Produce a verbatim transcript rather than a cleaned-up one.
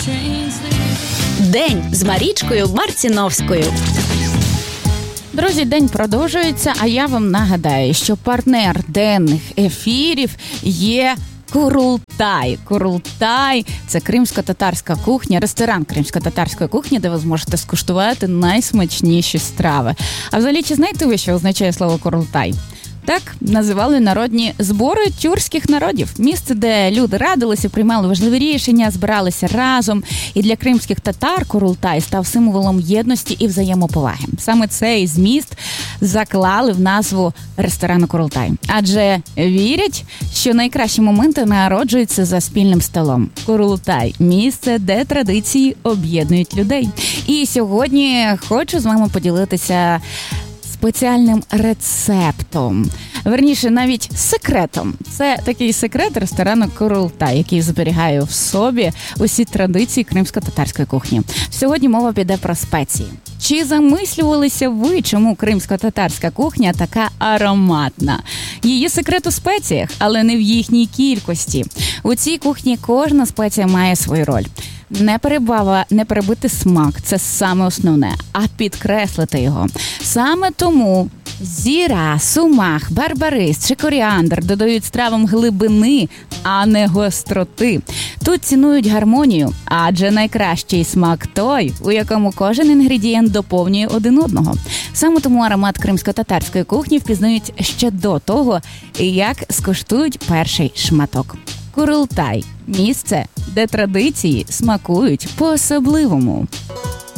День з Марічкою Марціновською. Друзі, день продовжується, а я вам нагадаю, що партнер денних ефірів є Курултай. Курултай – це кримсько-татарська кухня, ресторан кримсько-татарської кухні, де ви зможете скуштувати найсмачніші страви. А взагалі, чи знаєте ви, що означає слово Курултай? Так називали народні збори тюркських народів. Місце, де люди радилися, приймали важливі рішення, збиралися разом. І для кримських татар Курултай став символом єдності і взаємоповаги. Саме цей зміст заклали в назву ресторану Курултай. Адже вірять, що найкращі моменти народжуються за спільним столом. Курултай – місце, де традиції об'єднують людей. І сьогодні хочу з вами поділитися спеціальним рецептом. Верніше, навіть секретом. Це такий секрет ресторану Курултай, який зберігає в собі усі традиції кримсько-татарської кухні. Сьогодні мова піде про спеції. Чи замислювалися ви, чому кримсько-татарська кухня така ароматна? Її секрет у спеціях, але не в їхній кількості. У цій кухні кожна спеція має свою роль. Не перебава, не перебити смак – це саме основне, а підкреслити його. Саме тому зіра, сумах, барбарис чи коріандр додають стравам глибини, а не гостроти. Тут цінують гармонію, адже найкращий смак той, у якому кожен інгредієнт доповнює один одного. Саме тому аромат кримсько-татарської кухні впізнають ще до того, як скуштують перший шматок. Курултай – місце, де традиції смакують по-особливому.